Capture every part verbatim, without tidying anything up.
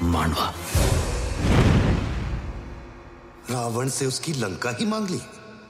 मांडवा। रावण से उसकी लंका ही मांग ली।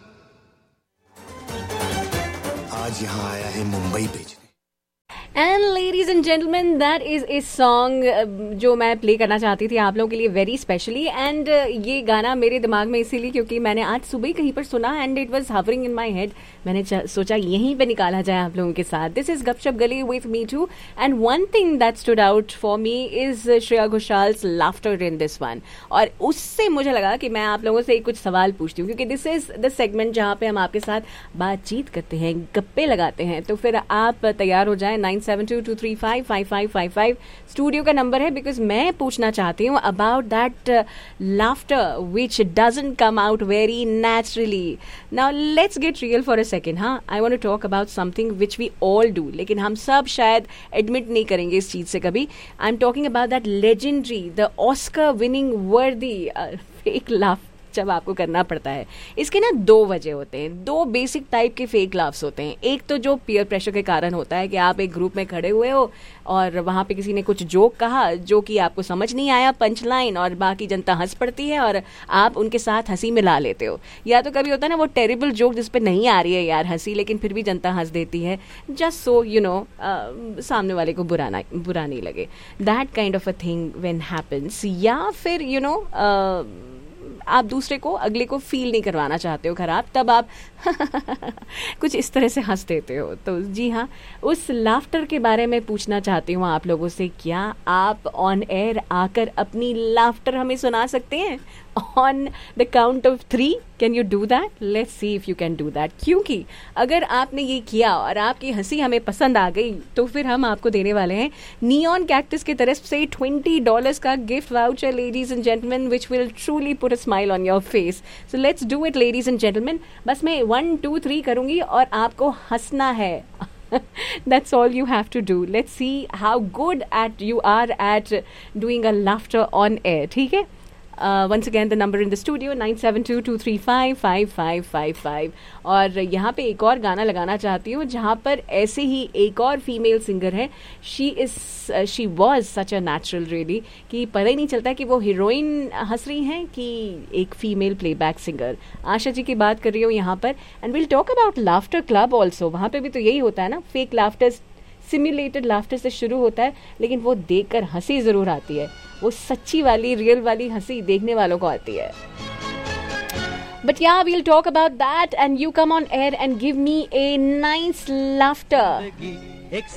आज यहाँ आया है मुंबई बेचने। And ladies and gentleman, that is a song जो मैं प्ले करना चाहती थी आप लोगों के लिए वेरी स्पेशली। एंड ये गाना मेरे दिमाग में इसीलिए क्योंकि मैंने आज सुबह ही कहीं पर सुना and it was hovering in my head. मैंने सोचा यहीं पे निकाला जाए आप लोगों के साथ। दिस इज गपशप गली with me to, and one thing that stood out for me is Shreya Ghoshal's laughter in this one. और उससे मुझे लगा कि मैं आप लोगों से कुछ सवाल पूछती हूँ, क्योंकि दिस इज द सेगमेंट जहाँ पे हम आपके साथ बातचीत करते हैं, गप्पे लगाते हैं। तो फिर आप तैयार हो जाए। Nine seven to to three five five five five five studio का नंबर है, बिकॉज मैं पूछना चाहती हूँ about that laughter which doesn't come out very naturally. Now let's get real for a second. हाँ, I want to talk about something which we all do, लेकिन हम सब शायद एडमिट नहीं करेंगे इस चीज से कभी। I am talking about that legendary, the Oscar winning वर्दी फेक लाफ जब आपको करना पड़ता है। इसके ना दो वजह होते हैं, दो बेसिक टाइप के फेक लाफ्स होते हैं। एक तो जो पीयर प्रेशर के कारण होता है कि आप एक ग्रुप में खड़े हुए हो और वहां पे किसी ने कुछ जोक कहा जो कि आपको समझ नहीं आया पंच लाइन, और बाकी जनता हंस पड़ती है और आप उनके साथ हंसी मिला लेते हो। या तो कभी होता है ना वो टेरिबल जोक जिस पे नहीं आ रही है यार हंसी, लेकिन फिर भी जनता हंस देती है, जस्ट सो यू नो सामने वाले को बुरा ना बुरा नहीं लगे। That kind of a thing when happens. या फिर you you no know, uh, आप दूसरे को अगले को फील नहीं करवाना चाहते हो खराब, तब आप कुछ इस तरह से हंस देते हो। तो जी हाँ, उस लाफ्टर के बारे में पूछना चाहती हूँ आप लोगों से, क्या आप ऑन एयर आकर अपनी लाफ्टर हमें सुना सकते हैं? On the count of three can you do that? Let's see if you can do that. क्योंकि अगर आपने ये किया और आपकी हंसी हमें पसंद आ गई तो फिर हम आपको देने वाले हैं नियॉन कैक्टस की तरफ से ट्वेंटी डॉलर्स का gift voucher ladies and gentleman, which will truly put a smile on your face. So let's do it ladies and gentleman. बस मैं वन टू थ्री करूंगी और आपको हंसना है। That's all you have to do. Let's see how good at you are at doing a laughter on air. ठीक है? Uh, once again the number in the studio nine seven to to three five five five five five. और यहाँ पे एक और गाना लगाना चाहती हूँ जहाँ पर ऐसे ही एक और फीमेल सिंगर है। She is she was such a natural really कि पता ही नहीं चलता कि वो हीरोइन हंस रही हैं कि एक female playback singer. Asha ji की बात कर रही हूँ यहाँ पर। And will talk about laughter club also. वहाँ पे भी तो यही होता है ना, फेक लाफ्टर सिम्युलेटेड लाफ्टर से शुरू होता है, लेकिन वो देखकर हंसी जरूर आती है। वो सच्ची वाली रियल वाली हंसी देखने वालों को आती है। But yeah, we'll talk about that and you come on air and give me a nice laughter.